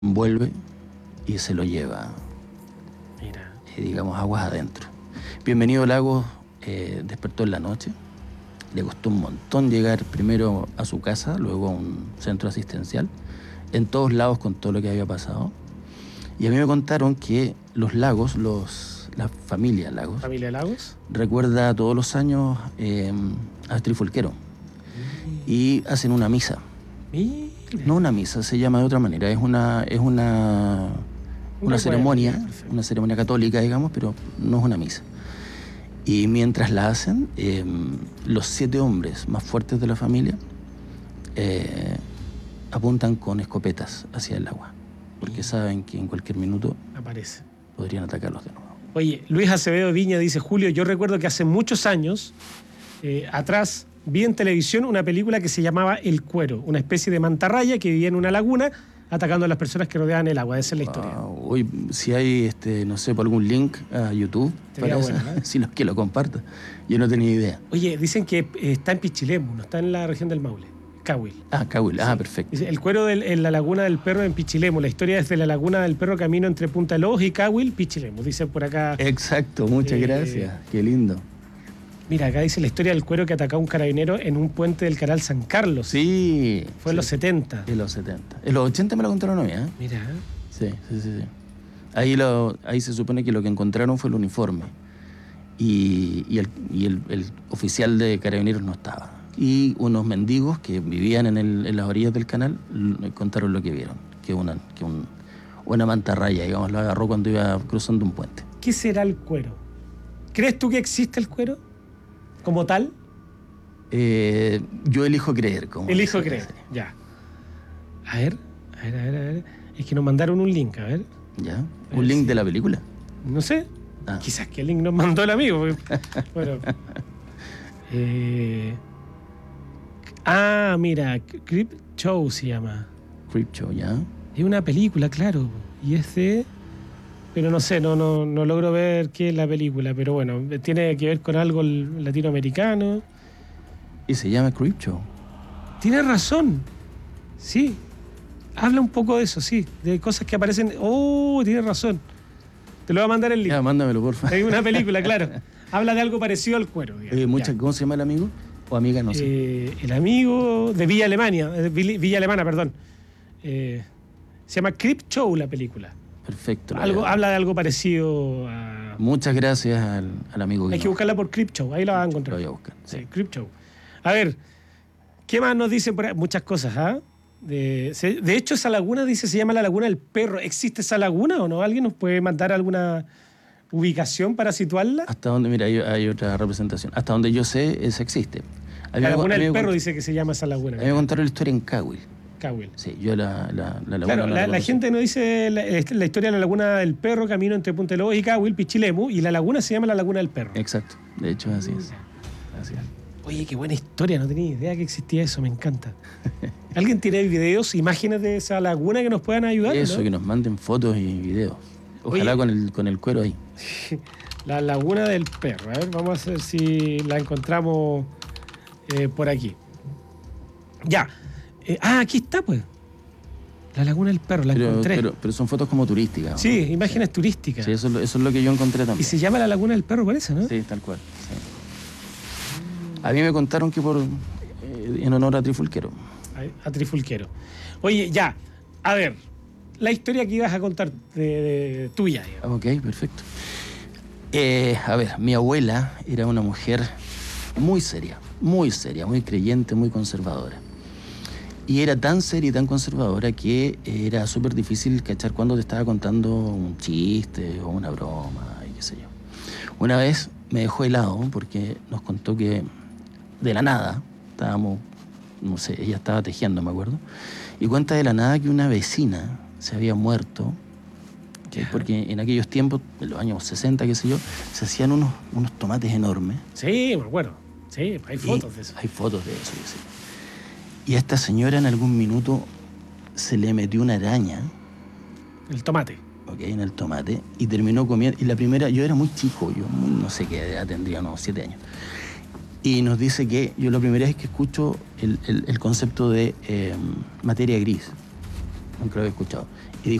vuelve y se lo lleva, Mira. digamos, aguas adentro. Bienvenido Lagos despertó en la noche. Le costó un montón llegar primero a su casa, luego a un centro asistencial, en todos lados con todo lo que había pasado. Y a mí me contaron que los Lagos, la familia Lagos, ¿Familia Lagos? recuerda todos los años a Trifulquero. Y hacen una misa. Mira. No una misa, se llama de otra manera. Es una ceremonia, perfecto. una ceremonia católica, digamos, pero no es una misa. Y mientras la hacen, los 7 hombres más fuertes de la familia apuntan con escopetas hacia el agua, porque saben que en cualquier minuto Aparece. podrían atacarlos de nuevo. Oye, Luis Acevedo Viña dice, Julio, yo recuerdo que hace muchos años atrás vi en televisión una película que se llamaba El Cuero, una especie de mantarraya que vivía en una laguna atacando a las personas que rodeaban el agua. Esa es la historia. Hoy, si hay, no sé, por algún link a YouTube, Sería para bueno, eso, ¿eh? si los que lo comparta. Yo no tenía idea. Oye, dicen que está en Pichilemu, no está en la región del Maule, Cahuil. Cahuil, Sí. Perfecto. Dice, El Cuero en la Laguna del Perro en Pichilemu. La historia es de la Laguna del Perro camino entre Punta Lobos y Cahuil, Pichilemu. Dice por acá. Exacto, muchas gracias. Qué lindo. Mira, acá dice la historia del cuero que atacó a un carabinero en un puente del canal San Carlos. Sí. Fue en los 70. En los 70. En los 80 me lo contaron a mí, ¿eh? Mira. Sí. Ahí se supone que lo que encontraron fue el uniforme. Y el oficial de carabineros no estaba. Y unos mendigos que vivían en las orillas del canal contaron lo que vieron. Que una mantarraya, digamos, lo agarró cuando iba cruzando un puente. ¿Qué será el cuero? ¿Crees tú que existe el cuero como tal? Yo elijo creer. Elijo creer, ya. A ver. Es que nos mandaron un link, a ver. ¿Ya? ¿Un link de la película? No sé. Ah. Quizás que el link nos mandó el amigo. Bueno. Mira, Creep Show se llama. Creep Show, ¿ya? Es una película, claro. Y es de... Pero no sé, no logro ver qué es la película. Pero bueno, tiene que ver con algo latinoamericano. Y se llama Creep Show. Tienes razón. Sí. Habla un poco de eso, sí. De cosas que aparecen... Oh, tienes razón. Te lo voy a mandar el link. Ya, mándamelo, por favor. Hay una película, claro. Habla de algo parecido al cuero. digamos. ¿Cómo se llama el amigo? O amiga, no sé. El amigo de Villa Alemania. Villa Alemana, perdón. Se llama Creep Show la película. Perfecto. Habla de algo parecido a... Muchas gracias al amigo. Hay que buscarla por Creep Show, ahí la vas a encontrar. Lo voy a buscar. Sí, Creep Show. A ver, ¿qué más nos dicen por ahí? Muchas cosas, ¿ah? De hecho, esa laguna se llama la Laguna del Perro. ¿Existe esa laguna o no? ¿Alguien nos puede mandar alguna ubicación para situarla? Hasta donde, mira, hay otra representación. Hasta donde yo sé, esa existe. La Laguna del Perro dice que se llama esa laguna. A mí me contaron la historia en Cahuil. Cahuil. Sí, yo la laguna. Claro, no la conozco. gente nos dice la historia de la Laguna del Perro, camino entre Punta Lobos y Cahuil, Pichilemu, y la laguna se llama la Laguna del Perro. Exacto. De hecho, así es. Así es. Oye, qué buena historia, no tenía idea que existía eso, me encanta. ¿Alguien tiene videos, imágenes de esa laguna que nos puedan ayudar? Eso, ¿no? que nos manden fotos y videos. Ojalá con el cuero ahí. La Laguna del Perro, a ver, vamos a ver si la encontramos por aquí. Ya. Aquí está, pues. La Laguna del Perro, la encontré. Pero son fotos como turísticas. Sí, ¿no? imágenes turísticas. Sí, eso es lo que yo encontré también. Y se llama la Laguna del Perro por eso, ¿no? Sí, tal cual. Sí. A mí me contaron que en honor a Trifulquero. A Trifulquero. Oye, ya, a ver, la historia que ibas a contar de tuya, digamos. Ok, perfecto. A ver, mi abuela era una mujer muy seria, muy creyente, muy conservadora. Y era tan seria y tan conservadora que era súper difícil cachar cuando te estaba contando un chiste o una broma y qué sé yo. Una vez me dejó helado porque nos contó que de la nada, estábamos, no sé, ella estaba tejiendo, me acuerdo, y cuenta de la nada que una vecina se había muerto, porque en aquellos tiempos, en los años 60, qué sé yo, se hacían unos tomates enormes. Sí, me acuerdo. Sí, hay fotos de eso. Hay fotos de eso, sí. Y a esta señora en algún minuto se le metió una araña. El tomate. Ok, en el tomate, y terminó comiendo. Y la primera, yo era muy chico, no sé qué edad tendría, unos 7 años. Y nos dice que yo la primera vez que escucho el concepto de materia gris. nunca lo había escuchado. Y